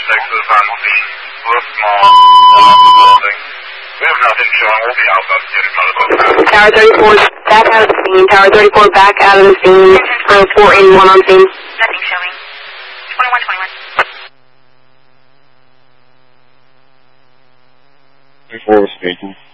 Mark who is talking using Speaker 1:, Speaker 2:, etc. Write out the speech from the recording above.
Speaker 1: is on scene. Look small. Building. We have nothing showing. We'll be out about getting another
Speaker 2: Tower 34, back out of the scene. Tower 34, back out of the scene. 481 on scene.
Speaker 3: Nothing showing. 2121.
Speaker 4: 34 speaking.